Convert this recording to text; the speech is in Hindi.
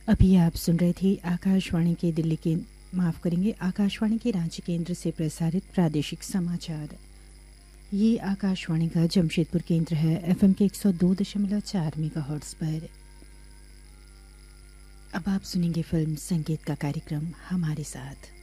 अभी आप सुन रहे थे आकाशवाणी के दिल्ली के माफ़ करेंगे आकाशवाणी के रांची केंद्र से प्रसारित प्रादेशिक समाचार। ये आकाशवाणी का जमशेदपुर केंद्र है एफएम के 102.4 मेगाहर्ट्ज़ पर। अब आप सुनेंगे फिल्म संगीत का कार्यक्रम हमारे साथ।